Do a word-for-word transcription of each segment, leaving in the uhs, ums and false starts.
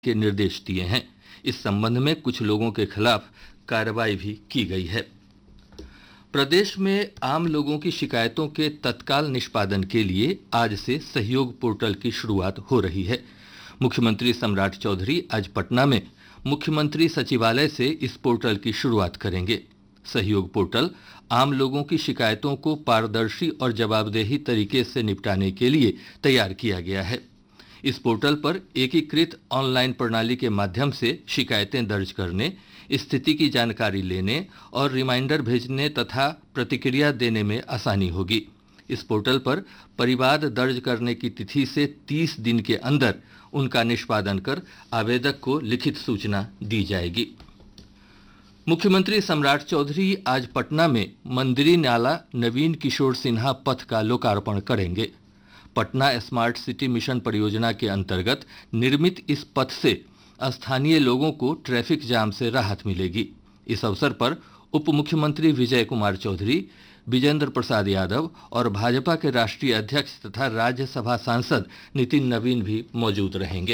के निर्देश दिए हैं। इस संबंध में कुछ लोगों के खिलाफ कार्रवाई भी की गई है। प्रदेश में आम लोगों की शिकायतों के तत्काल निष्पादन के लिए आज से सहयोग पोर्टल की शुरुआत हो रही है। मुख्यमंत्री सम्राट चौधरी आज पटना में मुख्यमंत्री सचिवालय से इस पोर्टल की शुरुआत करेंगे। सहयोग पोर्टल आम लोगों की शिकायतों को पारदर्शी और जवाबदेही तरीके से निपटाने के लिए तैयार किया गया है। इस पोर्टल पर एकीकृत ऑनलाइन प्रणाली के माध्यम से शिकायतें दर्ज करने, स्थिति की जानकारी लेने और रिमाइंडर भेजने तथा प्रतिक्रिया देने में आसानी होगी। इस पोर्टल पर परिवाद दर्ज करने की तिथि से तीस दिन के अंदर उनका निष्पादन कर आवेदक को लिखित सूचना दी जाएगी। मुख्यमंत्री सम्राट चौधरी आज पटना में मंदिरी नाला नवीन किशोर सिन्हा पथ का लोकार्पण करेंगे। पटना स्मार्ट सिटी मिशन परियोजना के अंतर्गत निर्मित इस पथ से स्थानीय लोगों को ट्रैफिक जाम से राहत मिलेगी। इस अवसर पर उप मुख्यमंत्री विजय कुमार चौधरी, विजेंद्र प्रसाद यादव और भाजपा के राष्ट्रीय अध्यक्ष तथा राज्यसभा सांसद नितिन नवीन भी मौजूद रहेंगे।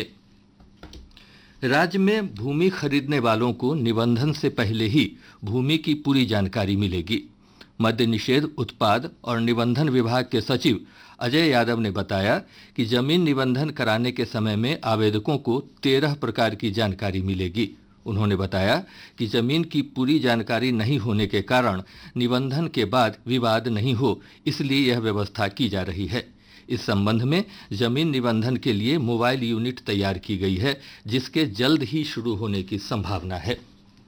राज्य में भूमि खरीदने वालों को निबंधन से पहले ही भूमि की पूरी जानकारी मिलेगी। मद्य निषेध उत्पाद और निबंधन विभाग के सचिव अजय यादव ने बताया कि जमीन निबंधन कराने के समय में आवेदकों को तेरह प्रकार की जानकारी मिलेगी। उन्होंने बताया कि जमीन की पूरी जानकारी नहीं होने के कारण निबंधन के बाद विवाद नहीं हो, इसलिए यह व्यवस्था की जा रही है। इस संबंध में जमीन निबंधन के लिए मोबाइल यूनिट तैयार की गई है, जिसके जल्द ही शुरू होने की संभावना है।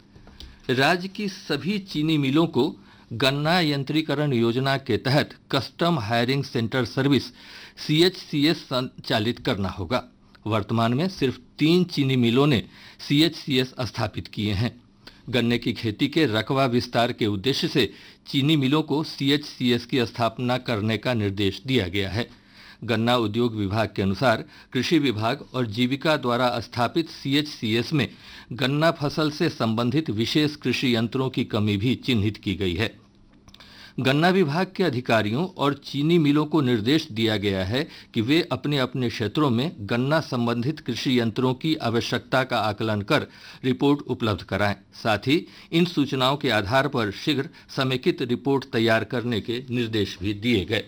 राज्य की सभी चीनी मिलों को गन्ना यंत्रीकरण योजना के तहत custom hiring centre service C H C S संचालित करना होगा। वर्तमान में सिर्फ तीन चीनी मिलों ने सी एच सी एस स्थापित किए हैं। गन्ने की खेती के रकबा विस्तार के उद्देश्य से चीनी मिलों को सी एच सी एस की स्थापना करने का निर्देश दिया गया है। गन्ना उद्योग विभाग के अनुसार कृषि विभाग और जीविका द्वारा स्थापित सी एच सी एस में गन्ना फसल से संबंधित विशेष कृषि यंत्रों की कमी भी चिन्हित की गई है। गन्ना विभाग के अधिकारियों और चीनी मिलों को निर्देश दिया गया है कि वे अपने अपने क्षेत्रों में गन्ना संबंधित कृषि यंत्रों की आवश्यकता का आकलन कर रिपोर्ट उपलब्ध कराएं। साथ ही इन सूचनाओं के आधार पर शीघ्र समेकित रिपोर्ट तैयार करने के निर्देश भी दिए गए।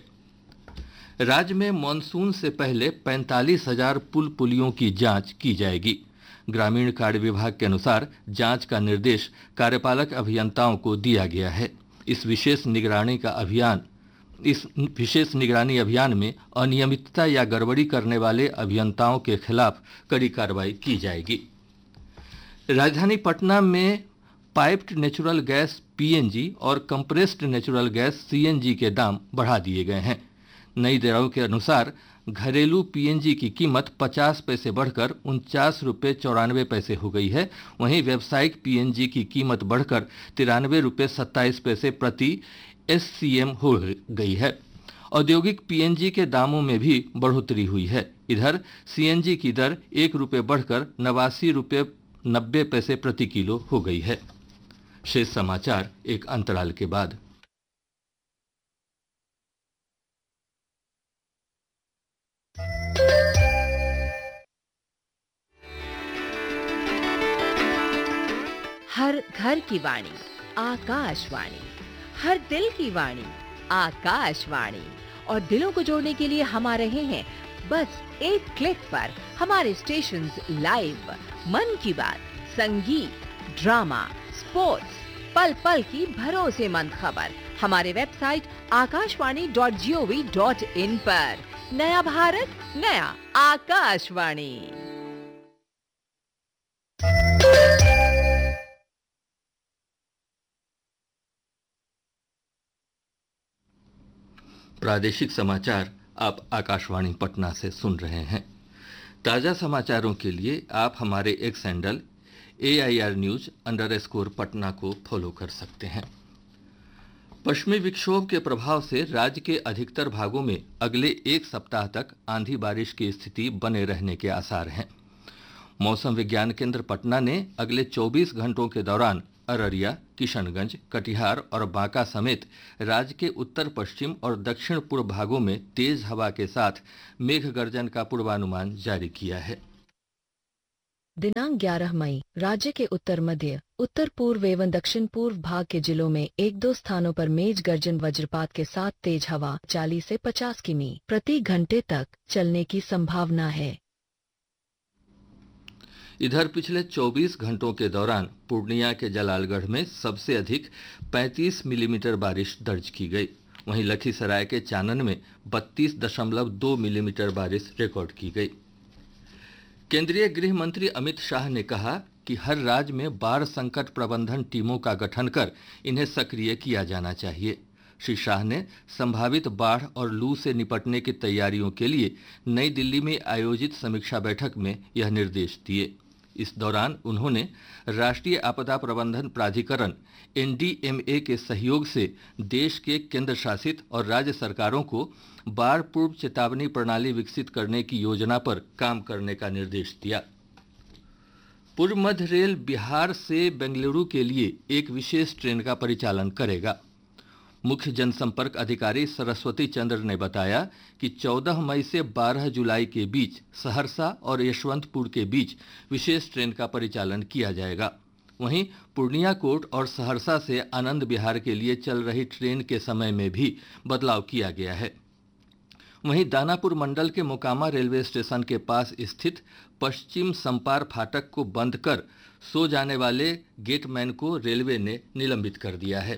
राज्य में मानसून से पहले पैंतालीस हजार पुल पुलियों की जांच की जाएगी। ग्रामीण कार्य विभाग के अनुसार जांच का निर्देश कार्यपालक अभियंताओं को दिया गया है। इस विशेष निगरानी का अभियान इस विशेष निगरानी अभियान में अनियमितता या गड़बड़ी करने वाले अभियंताओं के खिलाफ कड़ी कार्रवाई की जाएगी। राजधानी पटना में piped natural gas P N G और compressed natural gas C N G के दाम बढ़ा दिए गए हैं। नई दरों के अनुसार घरेलू पी एन जी की कीमत पचास पैसे बढ़कर उनचास रुपये चौरानवे पैसे हो गई है। वहीं व्यावसायिक पी एन जी की कीमत बढ़कर तिरानवे रुपये सत्ताईस पैसे प्रति एस सी एम हो गई है। औद्योगिक पी एन जी के दामों में भी बढ़ोतरी हुई है। इधर सी एन जी की दर एक रुपये बढ़कर नवासी रुपये नब्बे पैसे प्रति किलो हो गई है। शेष समाचार एक अंतराल के बाद। हर घर की वाणी आकाशवाणी, हर दिल की वाणी आकाशवाणी। और दिलों को जोड़ने के लिए हम आ रहे हैं बस एक क्लिक पर। हमारे स्टेशंस लाइव, मन की बात, संगीत, ड्रामा, स्पोर्ट्स, पल पल की भरोसेमंद खबर हमारे website Akashvani dot G O V dot in पर। नया भारत, नया आकाशवाणी। प्रादेशिक समाचार आप आकाशवाणी पटना से सुन रहे हैं। ताज़ा समाचारों के लिए आप हमारे x handle A I R news under score Patna को फॉलो कर सकते हैं। पश्चिमी विक्षोभ के प्रभाव से राज्य के अधिकतर भागों में अगले एक सप्ताह तक आंधी बारिश की स्थिति बने रहने के आसार हैं। मौसम विज्ञान केंद्र पटना ने अगले चौबीस घंटों के दौरान अररिया, किशनगंज, कटिहार और बांका समेत राज्य के उत्तर पश्चिम और दक्षिण पूर्व भागों में तेज हवा के साथ मेघ गर्जन का पूर्वानुमान जारी किया है। दिनांक ग्यारह मई राज्य के उत्तर मध्य, उत्तर पूर्व एवं दक्षिण पूर्व भाग के जिलों में एक दो स्थानों पर मेघ गर्जन वज्रपात के साथ तेज हवा चालीस से पचास किमी प्रति घंटे तक चलने की संभावना है। इधर पिछले चौबीस घंटों के दौरान पूर्णिया के जलालगढ़ में सबसे अधिक पैंतीस मिलीमीटर बारिश दर्ज की गई। वहीं लखीसराय के चानन में बत्तीस दशमलव दो मिलीमीटर बारिश रिकॉर्ड की गई। केंद्रीय गृह मंत्री अमित शाह ने कहा कि हर राज्य में बाढ़ संकट प्रबंधन टीमों का गठन कर इन्हें सक्रिय किया जाना चाहिए। श्री शाह ने संभावित बाढ़ और लू से निपटने की तैयारियों के लिए नई दिल्ली में आयोजित समीक्षा बैठक में यह निर्देश दिए। इस दौरान उन्होंने राष्ट्रीय आपदा प्रबंधन प्राधिकरण एन डी एम ए के सहयोग से देश के केंद्र शासित और राज्य सरकारों को बाढ़ पूर्व चेतावनी प्रणाली विकसित करने की योजना पर काम करने का निर्देश दिया। पूर्व मध्य रेल बिहार से बेंगलुरु के लिए एक विशेष ट्रेन का परिचालन करेगा। मुख्य जनसंपर्क अधिकारी सरस्वती चंद्र ने बताया कि चौदह मई से बारह जुलाई के बीच सहरसा और यशवंतपुर के बीच विशेष ट्रेन का परिचालन किया जाएगा। वहीं पूर्णिया कोट और सहरसा से आनंद विहार के लिए चल रही ट्रेन के समय में भी बदलाव किया गया है। वहीं दानापुर मंडल के मोकामा रेलवे स्टेशन के पास स्थित पश्चिम संपार फाटक को बंद कर सो जाने वाले गेटमैन को रेलवे ने निलंबित कर दिया है।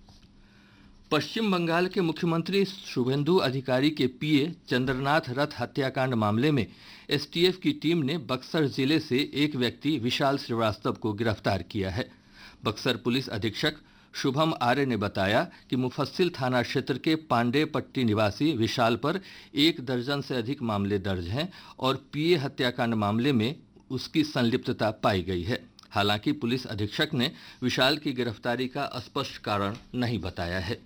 पश्चिम बंगाल के मुख्यमंत्री शुभेंदु अधिकारी के पीए चंद्रनाथ रथ हत्याकांड मामले में एस टी एफ की टीम ने बक्सर जिले से एक व्यक्ति विशाल श्रीवास्तव को गिरफ्तार किया है। बक्सर पुलिस अधीक्षक शुभम आर्य ने बताया कि मुफस्सिल थाना क्षेत्र के पांडे पट्टी निवासी विशाल पर एक दर्जन से अधिक मामले दर्ज हैं और पीए हत्याकांड मामले में उसकी संलिप्तता पाई गई है। हालांकि पुलिस अधीक्षक ने विशाल की गिरफ्तारी का स्पष्ट कारण नहीं बताया है।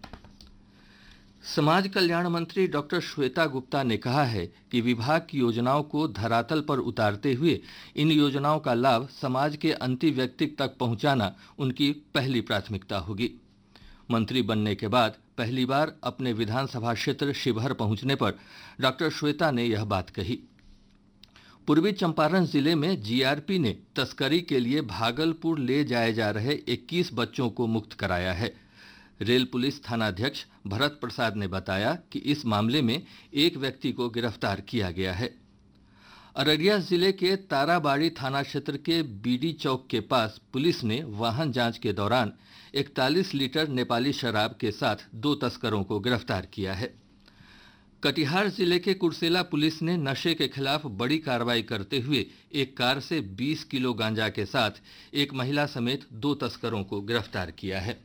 समाज कल्याण मंत्री डॉक्टर श्वेता गुप्ता ने कहा है कि विभाग की योजनाओं को धरातल पर उतारते हुए इन योजनाओं का लाभ समाज के अंतिम व्यक्ति तक पहुंचाना उनकी पहली प्राथमिकता होगी। मंत्री बनने के बाद पहली बार अपने विधानसभा क्षेत्र शिवहर पहुंचने पर डॉक्टर श्वेता ने यह बात कही। पूर्वी चंपारण जिले में जी आर पी ने तस्करी के लिए भागलपुर ले जाए जा रहे इक्कीस बच्चों को मुक्त कराया है। रेल पुलिस थानाध्यक्ष भरत प्रसाद ने बताया कि इस मामले में एक व्यक्ति को गिरफ्तार किया गया है। अररिया जिले के ताराबाड़ी थाना क्षेत्र के बीडी चौक के पास पुलिस ने वाहन जांच के दौरान इकतालीस लीटर नेपाली शराब के साथ दो तस्करों को गिरफ्तार किया है। कटिहार जिले के कुर्सेला पुलिस ने नशे के खिलाफ बड़ी कार्रवाई करते हुए एक कार से बीस किलो गांजा के साथ एक महिला समेत दो तस्करों को गिरफ्तार किया है।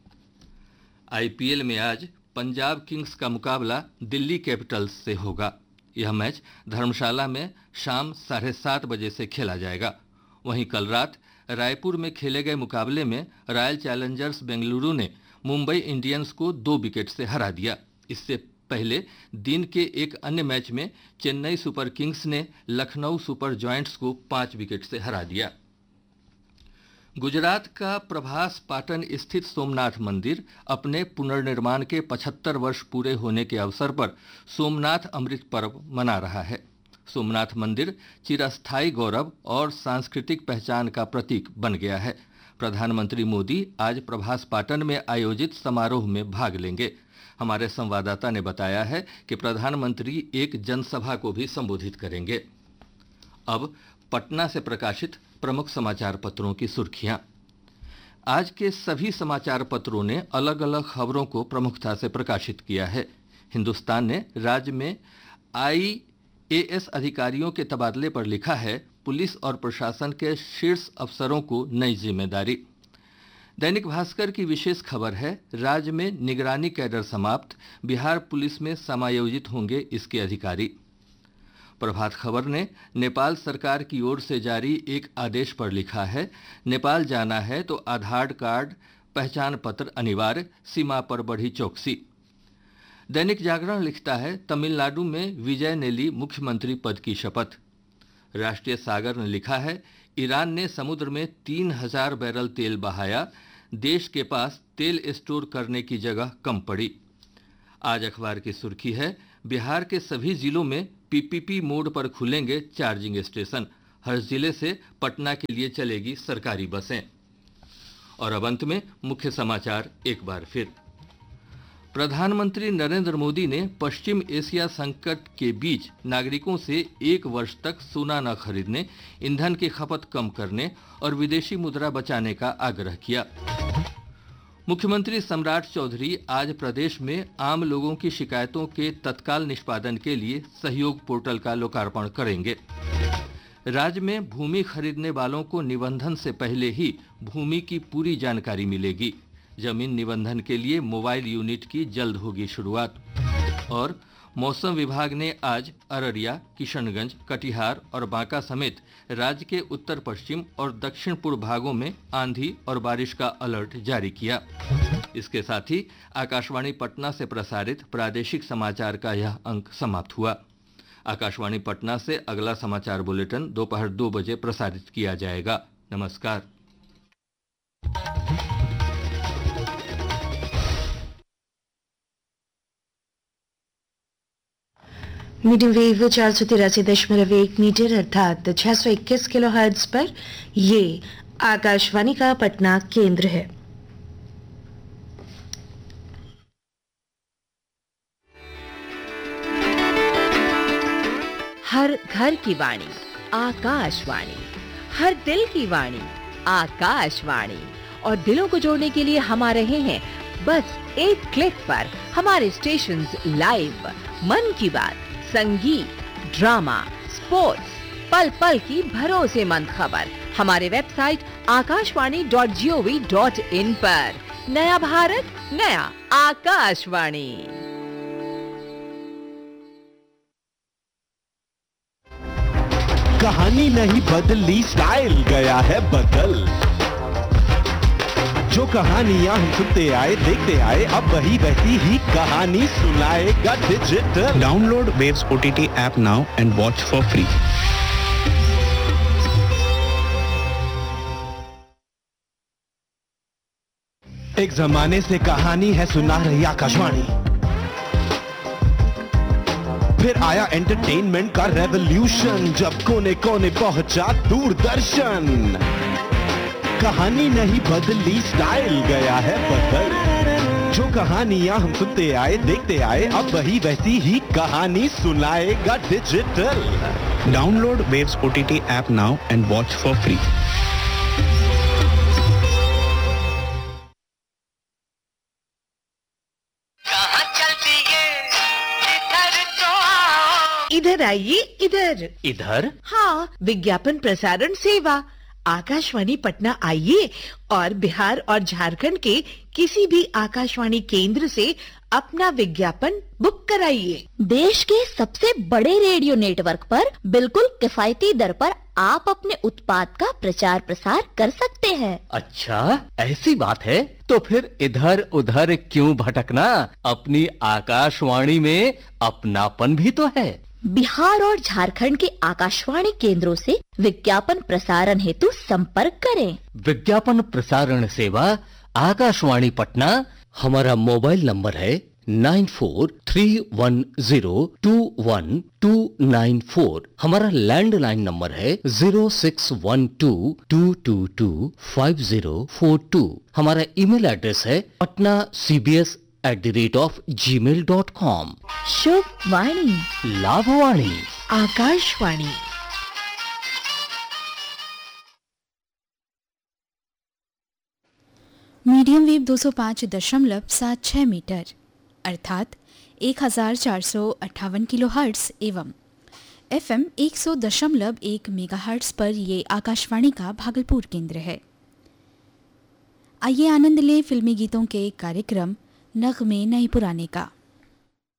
आई पी एल में आज पंजाब किंग्स का मुकाबला दिल्ली कैपिटल्स से होगा। यह मैच धर्मशाला में शाम साढ़े सात बजे से खेला जाएगा। वहीं कल रात रायपुर में खेले गए मुकाबले में रॉयल चैलेंजर्स बेंगलुरु ने मुंबई इंडियंस को दो विकेट से हरा दिया। इससे पहले दिन के एक अन्य मैच में चेन्नई सुपर किंग्स ने लखनऊ सुपर जॉयंट्स को पांच विकेट से हरा दिया। गुजरात का प्रभास पाटन स्थित सोमनाथ मंदिर अपने पुनर्निर्माण के पचहत्तर वर्ष पूरे होने के अवसर पर सोमनाथ अमृत पर्व मना रहा है। सोमनाथ मंदिर चिरस्थायी गौरव और सांस्कृतिक पहचान का प्रतीक बन गया है। प्रधानमंत्री मोदी आज प्रभास पाटन में आयोजित समारोह में भाग लेंगे। हमारे संवाददाता ने बताया है कि प्रधानमंत्री एक जनसभा को भी संबोधित करेंगे। अब पटना से प्रकाशित प्रमुख समाचार पत्रों की सुर्खियां। आज के सभी समाचार पत्रों ने अलग अलग खबरों को प्रमुखता से प्रकाशित किया है। हिंदुस्तान ने राज्य में आई ए एस अधिकारियों के तबादले पर लिखा है, पुलिस और प्रशासन के शीर्ष अफसरों को नई जिम्मेदारी। दैनिक भास्कर की विशेष खबर है, राज्य में निगरानी कैडर समाप्त, बिहार पुलिस में समायोजित होंगे इसके अधिकारी। प्रभात खबर ने नेपाल सरकार की ओर से जारी एक आदेश पर लिखा है, नेपाल जाना है तो आधार कार्ड पहचान पत्र अनिवार्य, सीमा पर बढ़ी चौकसी। दैनिक जागरण लिखता है, तमिलनाडु में विजय ने ली मुख्यमंत्री पद की शपथ। राष्ट्रीय सागर ने लिखा है, ईरान ने समुद्र में तीन हजार बैरल तेल बहाया, देश के पास तेल स्टोर करने की जगह कम पड़ी। आज अखबार की सुर्खी है, बिहार के सभी जिलों में पी पी पी मोड पर खुलेंगे चार्जिंग स्टेशन, हर जिले से पटना के लिए चलेगी सरकारी बसें। और अब अंत में मुख्य समाचार एक बार फिर। प्रधानमंत्री नरेंद्र मोदी ने पश्चिम एशिया संकट के बीच नागरिकों से एक वर्ष तक सोना न खरीदने, ईंधन की खपत कम करने और विदेशी मुद्रा बचाने का आग्रह किया। मुख्यमंत्री सम्राट चौधरी आज प्रदेश में आम लोगों की शिकायतों के तत्काल निष्पादन के लिए सहयोग पोर्टल का लोकार्पण करेंगे। राज्य में भूमि खरीदने वालों को निबंधन से पहले ही भूमि की पूरी जानकारी मिलेगी। जमीन निबंधन के लिए मोबाइल यूनिट की जल्द होगी शुरुआत। और मौसम विभाग ने आज अररिया, किशनगंज, कटिहार और बांका समेत राज्य के उत्तर पश्चिम और दक्षिण पूर्व भागों में आंधी और बारिश का अलर्ट जारी किया। इसके साथ ही आकाशवाणी पटना से प्रसारित प्रादेशिक समाचार का यह अंक समाप्त हुआ। आकाशवाणी पटना से अगला समाचार बुलेटिन दोपहर दो बजे प्रसारित किया जाएगा। नमस्कार। मीडियम वेव चार सौ तिरासी दशमलव एक मीटर अर्थात छह सौ इक्कीस किलो हर्ट्ज पर ये आकाशवाणी का पटना केंद्र है। हर घर की वाणी आकाशवाणी, हर दिल की वाणी आकाशवाणी। और दिलों को जोड़ने के लिए हम आ रहे हैं बस एक क्लिक पर। हमारे स्टेशंस लाइव, मन की बात, संगीत, ड्रामा, स्पोर्ट्स, पल पल की भरोसेमंद खबर हमारे website Akashvani dot G O V dot in पर। नया भारत, नया आकाशवाणी। कहानी नहीं बदली, स्टाइल गया है बदल। जो कहानियां हम सुनते आए, देखते आए, अब वही वैसी ही कहानी सुनाएगा digital. Download waves OTT app now and watch for free. एक जमाने से कहानी है सुना रही आकाशवाणी। फिर आया एंटरटेनमेंट का रेवोल्यूशन, जब कोने कोने पहुंचा दूरदर्शन। कहानी नहीं बदली, स्टाइल गया है बदल। जो कहानियां हम सुनते आए, देखते आए, अब वही वैसी ही कहानी सुनाएगा digital. Download waves OTT app now and watch for free. इधर आइए, इधर इधर। हाँ, विज्ञापन प्रसारण सेवा आकाशवाणी पटना आइए और बिहार और झारखंड के किसी भी आकाशवाणी केंद्र से अपना विज्ञापन बुक कराइए। देश के सबसे बड़े रेडियो नेटवर्क पर बिल्कुल किफायती दर पर आप अपने उत्पाद का प्रचार प्रसार कर सकते हैं। अच्छा, ऐसी बात है तो फिर इधर उधर क्यों भटकना? अपनी आकाशवाणी में अपनापन भी तो है। बिहार और झारखंड के आकाशवाणी केंद्रों से विज्ञापन प्रसारण हेतु संपर्क करें। विज्ञापन प्रसारण सेवा आकाशवाणी पटना। हमारा मोबाइल नंबर है nine four three one zero to one two nine four. हमारा लैंडलाइन नंबर है zero six one two to to to five zero four to. हमारा ईमेल एड्रेस है Patna C B S at the rate of ji mail dot com. Shubh Vani, लाभवाणी, Akashvani. Medium wave दो सौ पाँच दशमलव सात छह मीटर अर्थात एक हजार चार सौ अट्ठावन किलो हर्ट्स एवं एफएम एक सौ दशमलव एक मेगा हर्ट्स पर ये आकाशवाणी का भागलपुर केंद्र है। आइए आनंद लें फिल्मी गीतों के कार्यक्रम नगमे नए पुराने का।